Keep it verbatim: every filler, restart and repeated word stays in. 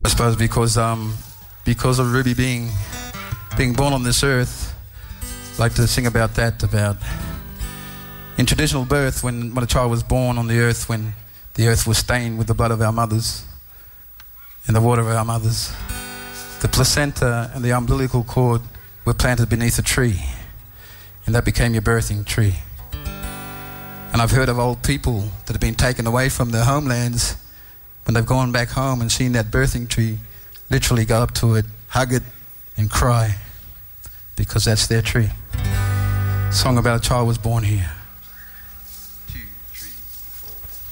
suppose because um, because of Ruby being being born on this earth, I'd like to sing about that, about in traditional birth, when, when a child was born on the earth, when the earth was stained with the blood of our mothers and the water of our mothers, the placenta and the umbilical cord were planted beneath a tree, and that became your birthing tree. And I've heard of old people that have been taken away from their homelands, when they've gone back home and seen that birthing tree, literally go up to it, hug it and cry, because that's their tree. Song about a child was born here.